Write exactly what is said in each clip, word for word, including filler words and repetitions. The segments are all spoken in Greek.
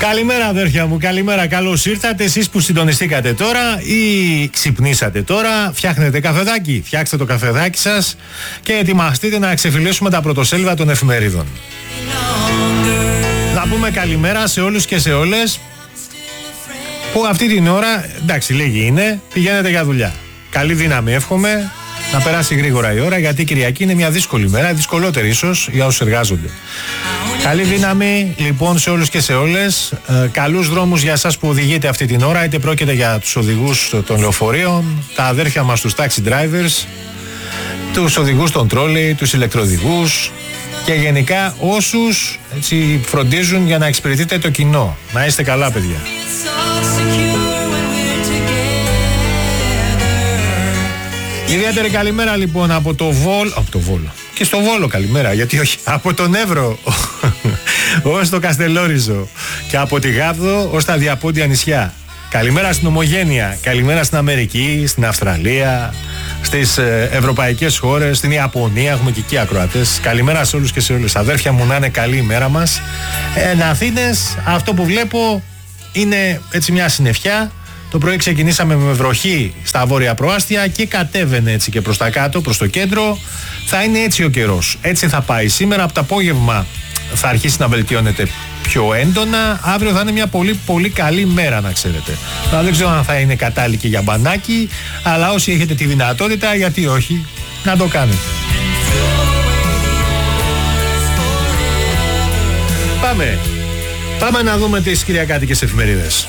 Καλημέρα αδέρφια μου, καλημέρα, καλώς ήρθατε. Εσείς που συντονιστήκατε τώρα ή ξυπνήσατε τώρα, φτιάχνετε καφεδάκι, φτιάξτε το καφεδάκι σας και ετοιμαστείτε να ξεφυλίσουμε τα πρωτοσέλιδα των εφημερίδων. Να πούμε καλημέρα σε όλους και σε όλες που αυτή την ώρα, εντάξει λίγοι είναι, πηγαίνετε για δουλειά. Καλή δύναμη εύχομαι, να περάσει γρήγορα η ώρα, γιατί η Κυριακή είναι μια δύσκολη μέρα, δυσκολότερη ίσως για όσους εργάζονται. Καλή δύναμη λοιπόν σε όλους και σε όλες. Ε, καλούς δρόμους για εσάς που οδηγείτε αυτή την ώρα, είτε πρόκειται για τους οδηγούς των λεωφορείων, τα αδέρφια μας τους taxi drivers, τους οδηγούς των τρόλεϊ, τους ηλεκτροδηγούς και γενικά όσους έτσι, φροντίζουν για να εξυπηρετείτε το κοινό. Να είστε καλά, παιδιά. Ιδιαίτερη καλημέρα λοιπόν από το Βόλο, από το Βόλο και στο Βόλο καλημέρα, γιατί όχι, από τον Εύρο ως το Καστελόριζο και από τη Γάβδο ως τα διαπόντια νησιά. Καλημέρα στην Ομογένεια, καλημέρα στην Αμερική, στην Αυστραλία, στις ε, ευρωπαϊκές χώρες, στην Ιαπωνία, έχουμε και εκεί ακροατές. Καλημέρα σε όλους και σε όλες. Αδέρφια μου, να είναι καλή η μέρα μας. Ε, Αθήνες, αυτό που βλέπω είναι έτσι μια συννεφιά. Το πρωί ξεκινήσαμε με βροχή στα βόρεια προάστια και κατέβαινε έτσι και προς τα κάτω, προς το κέντρο. Θα είναι έτσι ο καιρός. Έτσι θα πάει. Σήμερα από το απόγευμα θα αρχίσει να βελτιώνεται πιο έντονα. Αύριο θα είναι μια πολύ πολύ καλή μέρα, να ξέρετε. Δεν ξέρω αν θα είναι κατάλληλη και για μπανάκι, αλλά όσοι έχετε τη δυνατότητα, γιατί όχι, να το κάνετε. Πάμε. Πάμε να δούμε τις κυριακάτικες εφημερίδες.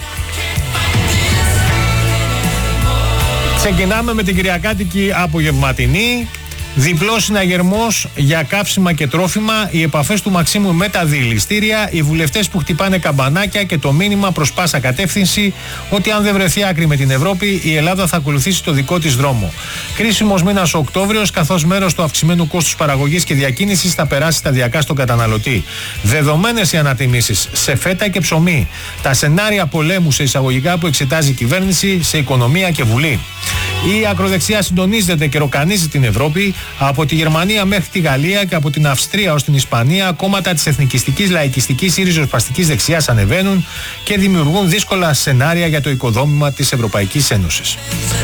Ξεκινάμε με την κυριακάτικη απογευματινή. Διπλός συναγερμός για κάψιμα και τρόφιμα, οι επαφές του Μαξίμου με τα διελιστήρια, οι βουλευτές που χτυπάνε καμπανάκια και το μήνυμα προς πάσα κατεύθυνση ότι αν δεν βρεθεί άκρη με την Ευρώπη, η Ελλάδα θα ακολουθήσει το δικό της δρόμο. Κρίσιμος μήνας ο Οκτώβριος, καθώς μέρος του αυξημένου κόστους παραγωγής και διακίνησης θα περάσει σταδιακά στον καταναλωτή. Δεδομένες οι ανατιμήσεις σε φέτα και ψωμί. Τα σενάρια πολέμου σε εισαγωγικά που εξετάζει η κυβέρνηση σε οικονομία και βουλή. Η ακροδεξιά συντονίζεται και ροκανίζει την Ευρώπη. Από τη Γερμανία μέχρι τη Γαλλία και από την Αυστρία ως την Ισπανία, κόμματα της εθνικιστικής, λαϊκιστικής ή ριζοσπαστικής δεξιάς ανεβαίνουν και δημιουργούν δύσκολα σενάρια για το οικοδόμημα της Ευρωπαϊκής Ένωσης.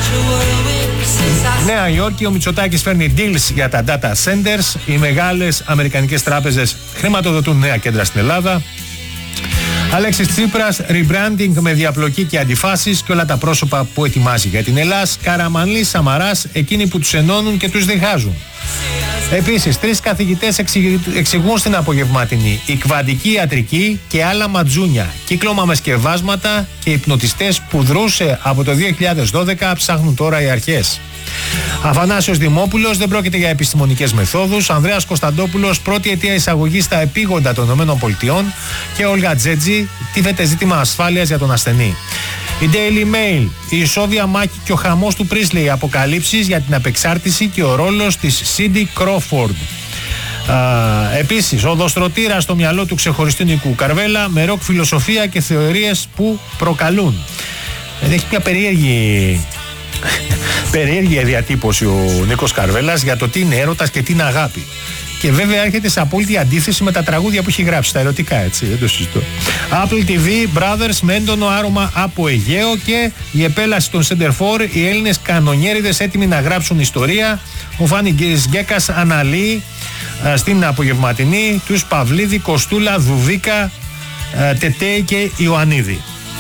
Νέα Υόρκη, ο Μητσοτάκης φέρνει deals για τα data centers. Οι μεγάλες αμερικανικές τράπεζες χρηματοδοτούν νέα κέντρα στην Ελλάδα. Αλέξης Τσίπρας, rebranding με διαπλοκή και αντιφάσεις και όλα τα πρόσωπα που ετοιμάζει για την Ελλάδα. Καραμανλής, Σαμαράς, εκείνοι που τους ενώνουν και τους διχάζουν. Επίσης, τρεις καθηγητές εξηγούν στην απογευματινή η κβαντική ιατρική και άλλα ματζούνια. Κύκλωμα με σκευάσματα και υπνοτιστές που δρούσε από το δύο χιλιάδες δώδεκα ψάχνουν τώρα οι αρχές. Αφανάσιος Δημόπουλος, δεν πρόκειται για επιστημονικές μεθόδους. Ανδρέας Κωνσταντόπουλος, πρώτη αιτία εισαγωγής στα επίγοντα των ΗΠΑ. Και Όλγα Τζέτζη, τίθεται ζήτημα ασφάλειας για τον ασθενή. Η Daily Mail, η ισόβια μάχη και ο χαμός του Πρίσλεϊ, αποκαλύψεις για την απεξάρτηση και ο ρόλος της Σίντι Κρόφορντ. Επίσης, οδοστρωτήρα στο μυαλό του ξεχωριστού Νικού Καρβέλα, με ροκ φιλοσοφία και θεωρίες που προκαλούν. Έχει μια περίεργη... περίεργη διατύπωση ο Νίκος Καρβέλας για το τι είναι έρωτας και τι είναι αγάπη. Και βέβαια έρχεται σε απόλυτη αντίθεση με τα τραγούδια που έχει γράψει, τα ερωτικά, έτσι, δεν το συζητώ. Apple τι βι, Brothers με έντονο άρωμα από Αιγαίο και η επέλαση των Center φορ, οι Έλληνες κανονιέριδες έτοιμοι να γράψουν ιστορία. Ο Φάνη Γκέκας αναλύει α, στην απογευματινή τους Παυλίδη, Κοστούλα, Δουβίκα, α, Τετέη και Ιωαννίδη.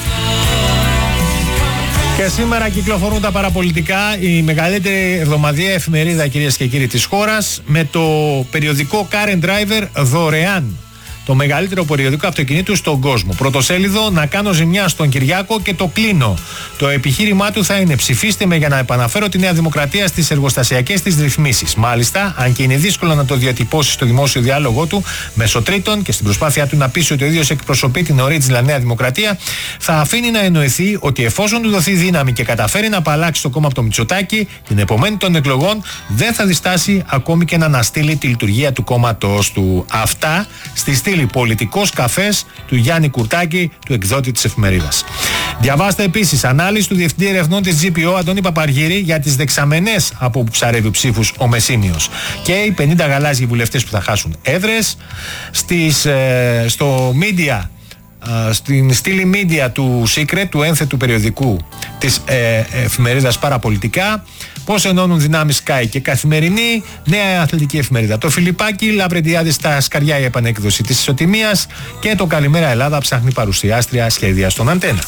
Και σήμερα κυκλοφορούν τα παραπολιτικά, η μεγαλύτερη εβδομαδιαία εφημερίδα, κυρίες και κύριοι, της χώρας, με το περιοδικό Car and Driver δωρεάν. Το μεγαλύτερο περιοδικό αυτοκινήτου στον κόσμο. Πρωτοσέλιδο, να κάνω ζημιά στον Κυριάκο και το κλείνω. Το επιχείρημά του θα είναι ψηφίστε με για να επαναφέρω τη Νέα Δημοκρατία στις εργοστασιακές της ρυθμίσεις. Μάλιστα, αν και είναι δύσκολο να το διατυπώσει στο δημόσιο διάλογο του μέσω τρίτων και στην προσπάθειά του να πείσει ότι ο ίδιος εκπροσωπεί την original Νέα Δημοκρατία, θα αφήνει να εννοηθεί ότι εφόσον του δοθεί δύναμη και καταφέρει να απαλλάξει το κόμμα από το Μητσοτάκη, την επομένη των εκλογών δεν θα διστάσει ακόμη και να αναστείλει τη λειτουργία του κόμματος του. Αυτά στη στήλη πολιτικός καφές του Γιάννη Κουρτάκη, του εκδότη της εφημερίδας. Διαβάστε επίσης ανάλυση του Διευθυντή Ερευνών της τζι πι ο Αντώνη Παπαργύρη για τις δεξαμενές από όπου ψαρεύει ψήφους ο Μεσίνιος και οι πενήντα γαλάζιοι βουλευτές που θα χάσουν έδρες. Στις, ε, στο Media στην στήλη media του Secret, του ένθετου περιοδικού της ε, εφημερίδας Παραπολιτικά, πώς ενώνουν δυνάμεις Sky και Καθημερινή, νέα αθλητική εφημερίδα. Το Φιλιππάκι, Λαμπρεντιάδη στα σκαριά η επανέκδοση της ισοτιμίας και το Καλημέρα Ελλάδα ψάχνει παρουσιάστρια σχέδια στον Αντένα.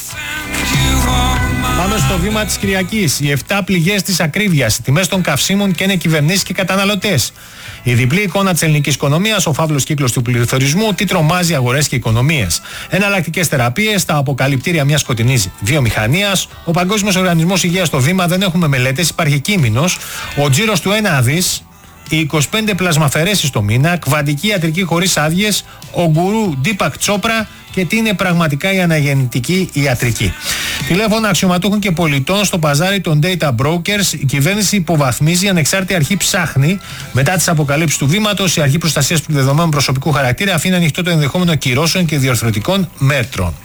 Πάμε στο βήμα της Κυριακής. Οι εφτά πληγές της ακρίβειας, οι τιμές των καυσίμων και είναι κυβερνήσεις και καταναλωτές. Η διπλή εικόνα της ελληνικής οικονομίας, ο φαύλος κύκλος του πληθωρισμού, τι τρομάζει αγορές και οικονομίες. Εναλλακτικές θεραπείες, τα αποκαλυπτήρια μιας σκοτεινής βιομηχανίας. Ο Παγκόσμιος Οργανισμός Υγείας στο βήμα, δεν έχουμε μελέτες, υπάρχει κείμενος. Ο τζίρος του ένα δις. Οι είκοσι πέντε πλασμαφαιρέσεις το μήνα, κβαντική ιατρική χωρίς άδειες, ο γκουρού Ντίπακ Τσόπρα και τι είναι πραγματικά η αναγεννητική ιατρική. Τηλέφωνα αξιωματούχων και πολιτών στο παζάρι των data brokers. Η κυβέρνηση υποβαθμίζει, η ανεξάρτητη αρχή ψάχνει. Μετά τις αποκαλύψεις του βήματος, η αρχή προστασίας του δεδομένου προσωπικού χαρακτήρα αφήνει ανοιχτό το ενδεχόμενο κυρώσεων και διορθωτικών μέτρων.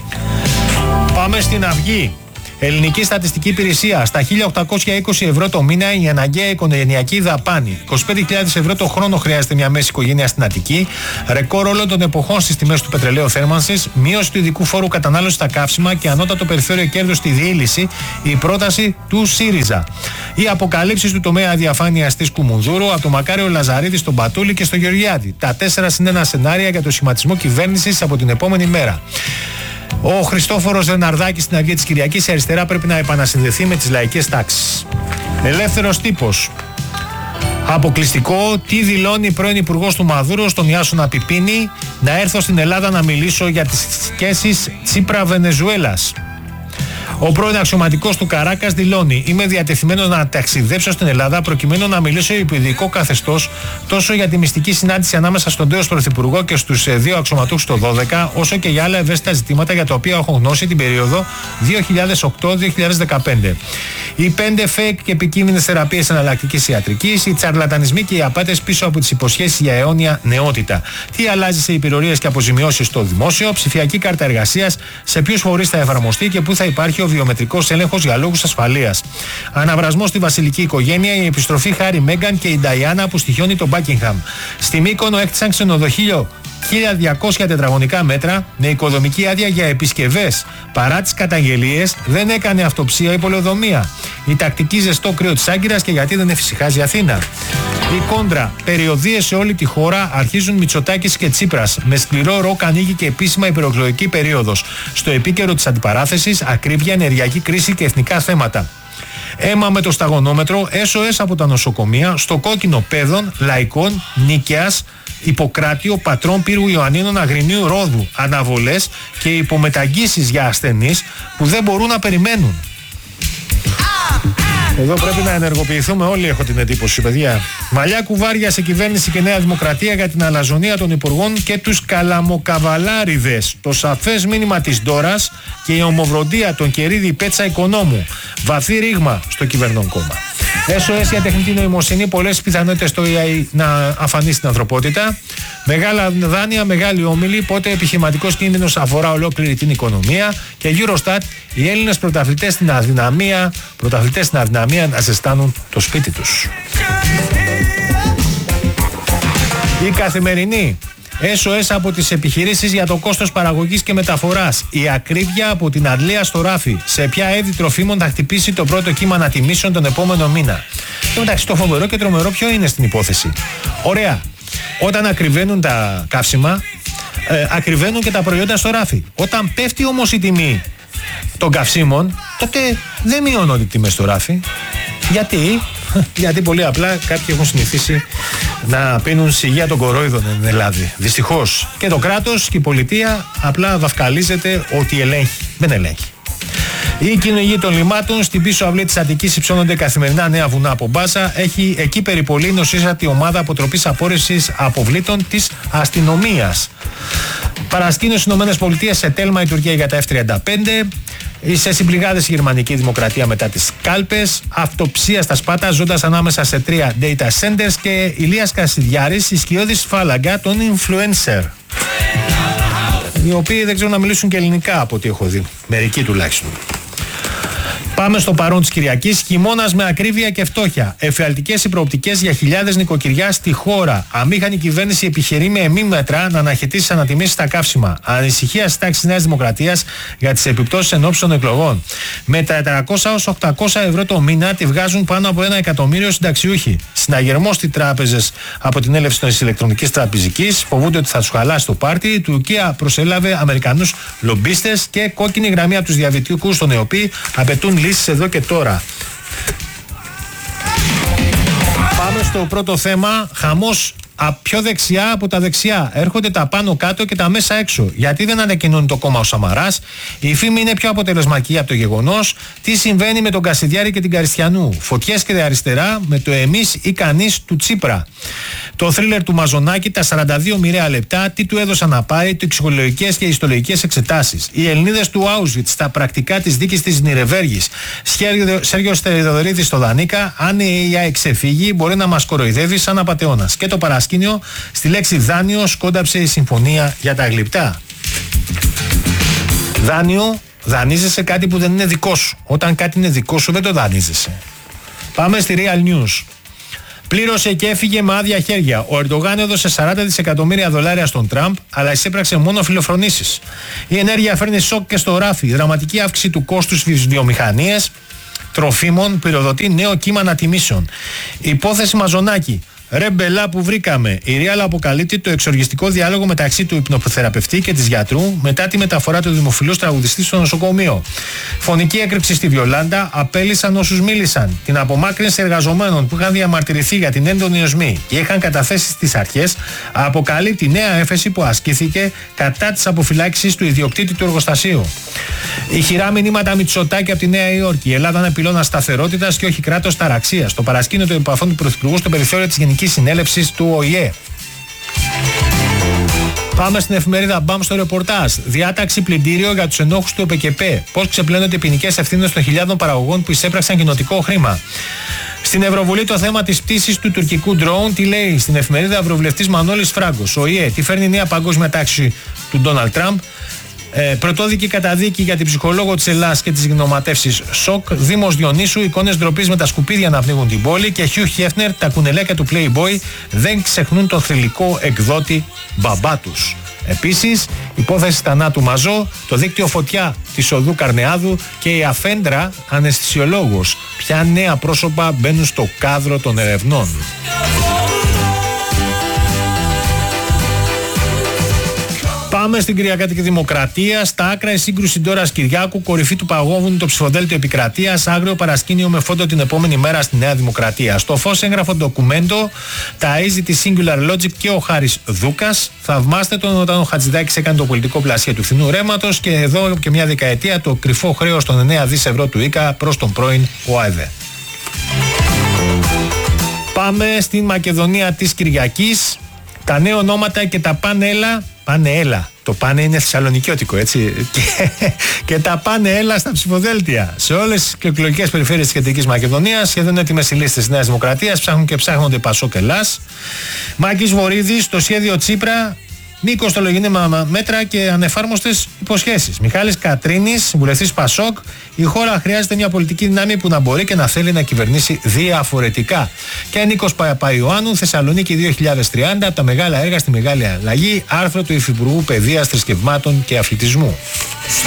Πάμε στην Αυγή. Ελληνική Στατιστική Υπηρεσία. Στα χίλια οκτακόσια είκοσι ευρώ το μήνα η αναγκαία οικογενειακή δαπάνη. είκοσι πέντε χιλιάδες ευρώ το χρόνο χρειάζεται μια μέση οικογένεια στην Αττική. Ρεκόρ όλων των εποχών στις τιμές του πετρελαίου θέρμανσης. Μείωση του ειδικού φόρου κατανάλωσης στα καύσιμα και ανώτατο περιθώριο κέρδους στη διήλυση. Η πρόταση του ΣΥΡΙΖΑ. Οι αποκαλύψεις του τομέα διαφάνειας της Κουμουνδούρου από το Μακάριο Λαζαρίδη στον Πατούλη και στο Γεωργιάδη. Τα τέσσερα συν ένα σενάρια για το σχηματισμό κυβέρνησης από την επόμενη μέρα. Ο Χριστόφορος Ρεναρδάκης στην Αυγή της Κυριακής, η αριστερά πρέπει να επανασυνδεθεί με τις λαϊκές τάξεις. Ελεύθερος τύπος. Αποκλειστικό, τι δηλώνει πρώην υπουργός του Μαδούρο στον Ιάσονα Πιπίνη, να έρθω στην Ελλάδα να μιλήσω για τις σχέσεις Τσίπρα-Βενεζουέλας. Ο πρώην αξιωματικός του Καράκας δηλώνει: είμαι διατεθειμένος να ταξιδέψω στην Ελλάδα προκειμένου να μιλήσω υπό ειδικό καθεστώς τόσο για τη μυστική συνάντηση ανάμεσα στον τέος πρωθυπουργό και στους δύο αξιωματούχους το δώδεκα, όσο και για άλλα ευαίσθητα ζητήματα για τα οποία έχω γνώση την περίοδο δύο χιλιάδες οκτώ με δύο χιλιάδες δεκαπέντε. Οι πέντε fake και επικίνδυνες θεραπείες εναλλακτικής ιατρικής, οι τσαρλατανισμοί και οι απάτες πίσω από τις υποσχέσεις για αιώνια νεότητα. Τι αλλάζει σε υπηρορίες και αποζημιώσεις στο δημόσιο, ψηφιακή κάρτα εργασίας, σε ποιους φορείς θα εφαρμοστεί και πού θα υπάρχει ο βιομετρικός έλεγχος για λόγους ασφαλείας. Αναβρασμός στη βασιλική οικογένεια, η επιστροφή Χάρι Μέγκαν και η Νταϊάννα που στοιχιώνει τον Μπάκιγχαμ. Στη Μύκονο έκτισαν ξενοδοχείο χίλια διακόσια τετραγωνικά μέτρα με οικοδομική άδεια για επισκευές. Παρά τις καταγγελίες, δεν έκανε αυτοψία η πολεοδομία. Η τακτική ζεστό κρύο της Άγκυρας και γιατί δεν εφησυχάζει η Αθήνα. Η κόντρα. Περιοδίες σε όλη τη χώρα, αρχίζουν Μητσοτάκης και Τσίπρας. Με σκληρό ροκ ανοίγει και επίσημα η προεκλογική περίοδος. Στο επίκαιρο της αντιπαράθεσης, ακρίβεια, ενεργειακή κρίση και εθνικά θέματα. Αίμα με το σταγονόμετρο, ες ο ες από τα νοσοκομεία, στο κόκκινο Πέδων, Λαϊκών, Νίκαιας, Ιπποκράτιο, Πατρών, Πύργου Ιωαννίνων, Αγρινίου, Ρόδου, αναβολές και υπομεταγγίσεις για ασθενείς που δεν μπορούν να περιμένουν. Εδώ πρέπει να ενεργοποιηθούμε όλοι, έχω την εντύπωση, παιδιά. Μαλλιά κουβάρια σε κυβέρνηση και Νέα Δημοκρατία για την αλαζονία των υπουργών και τους καλαμοκαβαλάριδες. Το σαφές μήνυμα της Ντόρας και η ομοβροντία των Κερίδη Πέτσα Οικονόμου. Βαθύ ρήγμα στο κυβερνών κόμμα. ες ο ες για τεχνητή νοημοσύνη, πολλές πιθανότητες το έι άι να αφανίσει την ανθρωπότητα. Μεγάλα δάνεια, μεγάλη όμιλη, πότε επιχειρηματικός κίνδυνος αφορά ολόκληρη την οικονομία. Και Eurostat, οι Έλληνες πρωταθλητές στην αδυναμία, πρωταθλητές στην αδυναμία να ζεστάνουν το σπίτι τους. Η Καθημερινή. ες ο ες από τις επιχειρήσεις για το κόστος παραγωγής και μεταφοράς. Η ακρίβεια από την Αντλία στο ράφι. Σε ποια είδη τροφίμων θα χτυπήσει το πρώτο κύμα ανατιμήσεων τον επόμενο μήνα. Και μεταξύ το φοβερό και τρομερό ποιο είναι στην υπόθεση. Ωραία. Όταν ακριβένουν τα καύσιμα, ε, ακριβένουν και τα προϊόντα στο ράφι. Όταν πέφτει όμως η τιμή των καυσίμων, τότε δεν μειώνονται οι τιμές στο ράφι. Γιατί? Γιατί πολύ απλά κάποιοι έχουν συνηθίσει να πίνουν σιγεία των κορόιδων εν Ελλάδα. Δυστυχώς. Και το κράτος και η πολιτεία απλά δαυκαλίζεται ότι ελέγχει. Δεν ελέγχει. Η κυνηγή των λιμάτων στην πίσω αυλή της Αττικής υψώνονται καθημερινά νέα βουνά από μπάσα. Έχει εκεί περιπολή νοσήσατη ομάδα αποτροπής απόρρευσης αποβλήτων της αστυνομίας. Παρασκήνωση ΗΠΑ σε τέλμα η Τουρκία για τα εφ τριάντα πέντε. Σε συμπληγάδες η Γερμανική Δημοκρατία μετά τις κάλπες. Αυτοψία στα Σπάτα ζώντας ανάμεσα σε τρία data centers. Και Ηλίας Κασιδιάρης, η σκιώδης φάλαγγα των influencer, οι οποίοι δεν ξέρουν να μιλήσουν και ελληνικά από ό,τι έχω δει. Μερικοί τουλάχιστον. Πάμε στο παρόν της Κυριακής. Χειμώνας με ακρίβεια και φτώχεια. Εφιαλτικές οι προοπτικές για χιλιάδες νοικοκυριά στη χώρα. Αμήχανη κυβέρνηση επιχειρεί με εμίμετρα να αναχαιτήσει ανατιμήσεις στα καύσιμα. Ανησυχία στις τάξεις της Νέας Δημοκρατίας για τις επιπτώσεις εν ώψη των εκλογών. Με τα τετρακόσια έως οκτακόσια ευρώ το μήνα τη βγάζουν πάνω από ένα εκατομμύριο συνταξιούχοι. Συναγερμός στις τράπεζες από την έλευση της ηλεκτρονικής τραπεζικής. Φοβούνται ότι θα τους χαλάσει το πάρτι. Η Τουρκία προσέλαβε Αμερικανούς λομπίστες και κόκκινη γραμμή από τους διαβητικούς των ΕΟΠΗ απαιτούν λύσεις εδώ και τώρα. Πάμε στο πρώτο θέμα. Χαμός πιο δεξιά από τα δεξιά. Έρχονται τα πάνω κάτω και τα μέσα έξω. Γιατί δεν ανακοινώνει το κόμμα ο Σαμαράς. Η φήμη είναι πιο αποτελεσματική από το γεγονός. Τι συμβαίνει με τον Κασιδιάρη και την Καριστιανού. Φωτιές και αριστερά με το εμείς ή κανείς του Τσίπρα. Το θρίλερ του Μαζονάκη, τα σαράντα δύο μοιραία λεπτά, τι του έδωσαν να πάει, τοξικολογικές και ιστολογικές εξετάσεις. Οι Ελληνίδες του Auschwitz, τα πρακτικά της δίκης της Νιρεβέργης. Σέργιος Θεδωρίδης στο Δανίκα, αν η ΕΙΑ εξεφύγει, μπορεί να μας κοροϊδεύει σαν απατεώνας. Και το παρασκήνιο, στη λέξη δάνειο σκόνταψε η συμφωνία για τα γλυπτά. Δάνειο, δανείζεσαι κάτι που δεν είναι δικό σου. Όταν κάτι είναι δικό σου, δεν το δανείζεσαι. Πάμε στη Real News. Πλήρωσε και έφυγε με άδεια χέρια. Ο Ερντογάν έδωσε σαράντα δισεκατομμύρια δολάρια στον Τραμπ, αλλά εισέπραξε μόνο φιλοφρονήσεις. Η ενέργεια φέρνει σοκ και στο ράφι. Η δραματική αύξηση του κόστους στις βιομηχανίες τροφίμων πυροδοτεί νέο κύμα ανατιμήσεων. Υπόθεση Μαζονάκη. Ρε μπελά που βρήκαμε. Η Real αποκαλύπτει το εξοργιστικό διάλογο μεταξύ του υπνοθεραπευτή και της γιατρού μετά τη μεταφορά του δημοφιλούς τραγουδιστή στο νοσοκομείο. Φωνική έκρηξη στη Βιολάντα, απέλυσαν όσους μίλησαν. Την απομάκρυνση εργαζομένων που είχαν διαμαρτυρηθεί για την έντονη οσμή και είχαν καταθέσει στις αρχές, αποκαλύπτει νέα έφεση που ασκήθηκε κατά της αποφυλάκησης του ιδιοκτήτη του εργοστασίου. Ηχηρά μηνύματα Μητσοτάκη από τη Νέα Υόρκη. Η Ελλάδα είναι πυλώνας σταθερότητας και όχι κράτος ταραξίας. Το παρασκήνιο των επαφών του Πρωθυπουργού στο περιθώριο της Γενικής Συνέλευσης του Ο Η Ε. Πάμε στην εφημερίδα Μπαμ στο ρεπορτάζ. Διάταξη πλυντήριο για τους ενόχους του ΕΠΚΕ. Πώς ξεπλένονται οι ποινικές ευθύνες των χιλιάδων παραγωγών που εισέπραξαν κοινοτικό χρήμα. Στην Ευρωβουλή το θέμα της πτήσης του τουρκικού ντρόουν. Τι λέει στην εφημερίδα Ευρωβουλευτής Μανώλης Φράγκος. Ο Η Ε. Τι φέρνει η νέα παγκόσμια τάξη του Ντόναλντ Τραμπ. Ε, πρωτόδικη καταδίκη για την ψυχολόγο της Ελλάς και τις γνωματεύσεις σοκ. Δήμος Διονύσου, εικόνες ντροπής με τα σκουπίδια να πνίγουν την πόλη. Και Χιου Χέφνερ, τα κουνελέκια του Playboy δεν ξεχνούν τον θρυλικό εκδότη μπαμπά τους. Επίσης, υπόθεση θανάτου Μαζό, το δίκτυο φωτιά της οδού Καρνεάδου και η αφέντρα αναισθησιολόγος. Ποια νέα πρόσωπα μπαίνουν στο κάδρο των ερευνών. Πάμε στην Κυριακάτικη Δημοκρατία. Στα άκρα η σύγκρουση Ντόρας Κυριάκου, κορυφή του παγόβουνου το ψηφοδέλτιο επικρατείας, άγριο παρασκήνιο με φόντο την επόμενη μέρα στη Νέα Δημοκρατία. Στο φως έγγραφο ντοκουμέντο, ταΐζει τη Singular Logic και ο Χάρης Δούκας. Θαυμάστε τον όταν ο Χατζηδάκης έκανε το πολιτικό πλασιέ του φθηνού ρεύματος και εδώ και μια δεκαετία το κρυφό χρέος των εννέα δισεκατομμύρια ευρώ του ΙΚΑ προς τον πρώην ΟΑΕΔΕ. Πάμε στην Μακεδονία της Κυριακής. Τα νέα ονόματα και τα πάνελα. Πάνε έλα. Το πάνε είναι θεσσαλονικιώτικο, έτσι. Και, και τα πάνε έλα στα ψηφοδέλτια. Σε όλες τις εκλογικές περιφέρειες της Κεντρικής Μακεδονίας, σχεδόν έτοιμες οι λίστες της Νέας Δημοκρατίας, ψάχνουν και ψάχνονται Πασόκ Ελλάς. Μάκης Βορίδης, το σχέδιο Τσίπρα, μη κοστολογικά μέτρα και ανεφάρμοστες υποσχέσεις. Μιχάλης Κατρίνης, βουλευτής Πασόκ, η χώρα χρειάζεται μια πολιτική δύναμη που να μπορεί και να θέλει να κυβερνήσει διαφορετικά. Και Νίκος Παπαϊωάννου, Θεσσαλονίκη δύο χιλιάδες τριάντα, από τα μεγάλα έργα στη μεγάλη αλλαγή, άρθρο του Υφυπουργού Παιδείας, Θρησκευμάτων και Αθλητισμού.